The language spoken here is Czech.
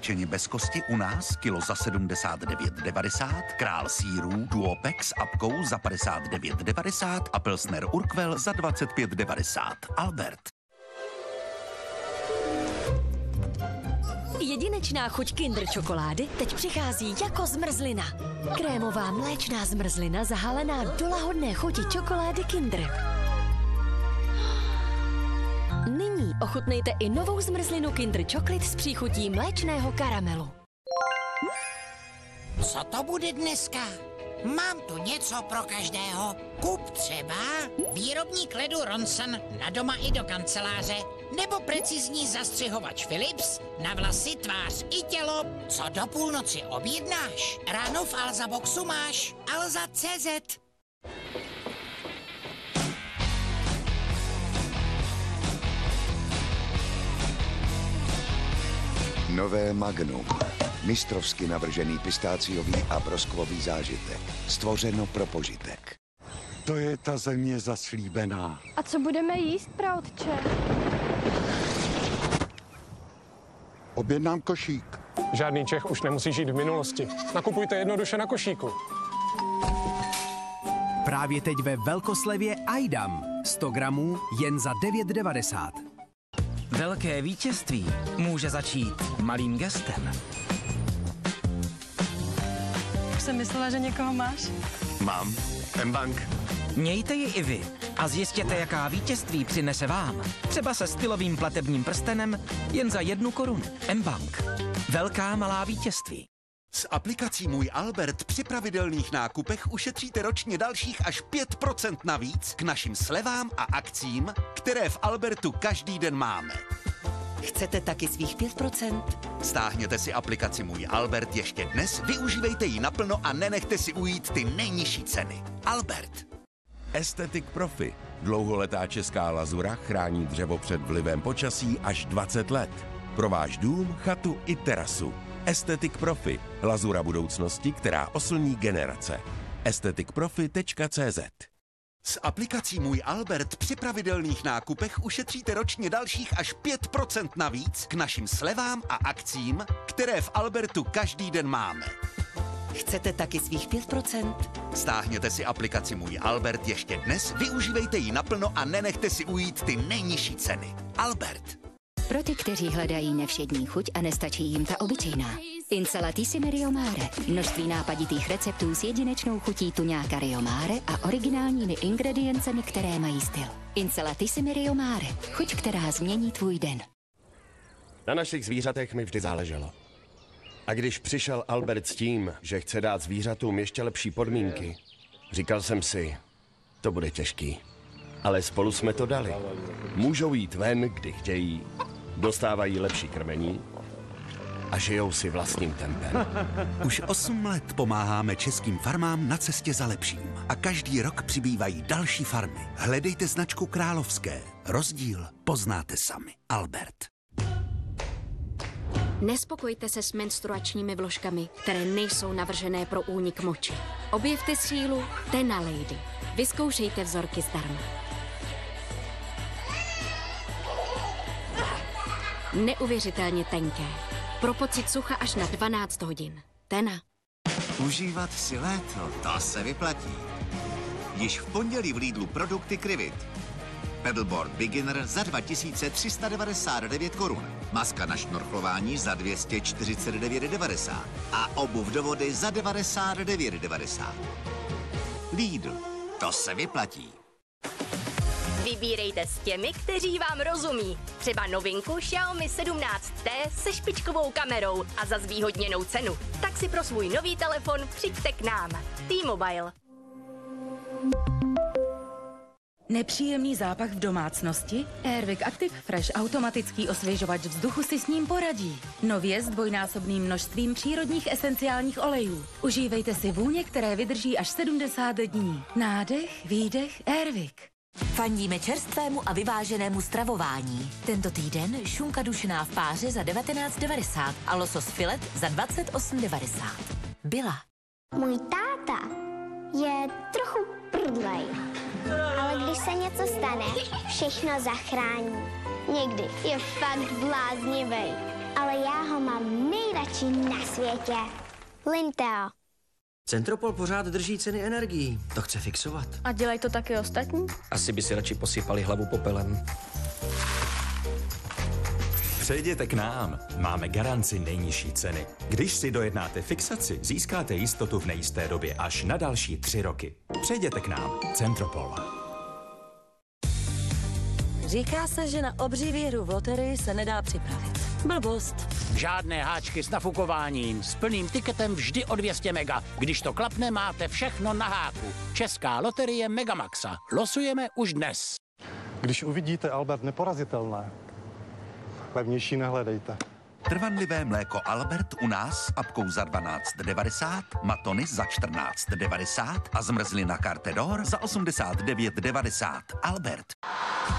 Pečení bez kosti u nás kilo za 79,90, král sýrů Duopex s apkou za 59,90 a Pilsner Urquell za 25,90. Albert. Jedinečná chuť Kinder čokolády teď přichází jako zmrzlina. Krémová mléčná zmrzlina zahalená do lahodné chuti čokolády Kinder. Nyní ochutnejte i novou zmrzlinu Kinder Chocolate s příchutí mléčného karamelu. Co to bude dneska? Mám tu něco pro každého. Kup třeba výrobník ledu Ronson na doma i do kanceláře, nebo precizní zastřihovač Philips na vlasy, tvář i tělo. Co do půlnoci objednáš? Ráno v Alza Boxu máš Alza.cz. Nové Magnum. Mistrovsky navržený pistáciový a broskvový zážitek. Stvořeno pro požitek. To je ta země zaslíbená. A co budeme jíst, praotče? Objednám košík. Žádný Čech už nemusí žít v minulosti. Nakupujte jednoduše na košíku. Právě teď ve velkoslevě Ajdam. 100 gramů jen za 9,90. Velké vítězství může začít malým gestem. Už jsem myslela, že někoho máš. Mám. M-Bank. Mějte ji i vy a zjistěte, jaká vítězství přinese vám. Třeba se stylovým platebním prstenem jen za 1 korunu. M-Bank. Velká malá vítězství. S aplikací Můj Albert při pravidelných nákupech ušetříte ročně dalších až 5% navíc k našim slevám a akcím, které v Albertu každý den máme. Chcete taky svých 5%? Stáhněte si aplikaci Můj Albert ještě dnes, využívejte ji naplno a nenechte si ujít ty nejnižší ceny. Albert. Aesthetic Profi. Dlouholetá česká lazura chrání dřevo před vlivem počasí až 20 let. Pro váš dům, chatu i terasu. Aesthetic Profi. Lazura budoucnosti, která oslní generace. aestheticprofi.cz. S aplikací Můj Albert při pravidelných nákupech ušetříte ročně dalších až 5% navíc k našim slevám a akcím, které v Albertu každý den máme. Chcete taky svých 5%? Stáhněte si aplikaci Můj Albert ještě dnes, využívejte ji naplno a nenechte si ujít ty nejnižší ceny. Albert. Pro ty, kteří hledají nevšední chuť a nestačí jim ta obyčejná. Insalatissimi Rio Mare. Množství nápaditých receptů s jedinečnou chutí tuňáka Rio Mare a originálními ingrediencemi, které mají styl. Insalatissimi Rio Mare. Chuť, která změní tvůj den. Na našich zvířatech mi vždy záleželo. A když přišel Albert s tím, že chce dát zvířatům ještě lepší podmínky, říkal jsem si, to bude těžký. Ale spolu jsme to dali. Můžou jít ven, kdy chtějí, dostávají lepší krmení a žijou si vlastním tempem. Už 8 let pomáháme českým farmám na cestě za lepším. A každý rok přibývají další farmy. Hledejte značku Královské. Rozdíl poznáte sami. Albert. Nespokojte se s menstruačními vložkami, které nejsou navržené pro únik moči. Objevte sílu Tena Lady. Vyzkoušejte vzorky zdarma. Neuvěřitelně tenké. Pro pocit sucha až na 12 hodin. Tena. Užívat si léto, to se vyplatí. Již v pondělí v Lidlu produkty Krivit. Pedalboard Beginner za 2399 korun. Maska na šnorchlování za 249,90 a obuv do vody za 99,90. Lidl, to se vyplatí. Vybírejte s těmi, kteří vám rozumí. Třeba novinku Xiaomi 17T se špičkovou kamerou a za zvýhodněnou cenu. Tak si pro svůj nový telefon přijďte k nám. T-Mobile. Nepříjemný zápach v domácnosti? Airwick Active Fresh automatický osvěžovač vzduchu si s ním poradí. Nově s dvojnásobným množstvím přírodních esenciálních olejů. Užívejte si vůně, které vydrží až 70 dní. Nádech, výdech, Airwick. Fandíme čerstvému a vyváženému stravování. Tento týden šunka dušená v páře za 19,90 a losos filet za 28,90. Byla. Můj táta je trochu prdlej, ale když se něco stane, všechno zachrání. Někdy je fakt bláznivej. ale já ho mám nejradši na světě. Linteo. Centropol pořád drží ceny energií. To chce fixovat. A dělají to taky ostatní? Asi by si radši posypali hlavu popelem. Přejděte k nám. Máme garanci nejnižší ceny. Když si dojednáte fixaci, získáte jistotu v nejisté době až na další 3 roky. Přejděte k nám. Centropol. Říká se, že na obří výhru v loterii se nedá připravit. Blbost. Žádné háčky s nafukováním, s plným tiketem vždy o 200 mega. Když to klapne, máte všechno na háku. Česká loterie Megamaxa. Losujeme už dnes. Když uvidíte Albert neporazitelné, levnější nehledejte. Trvanlivé mléko Albert u nás s apkou za 12,90, matony za 14,90 a zmrzlina Cartedor za 89,90. Albert.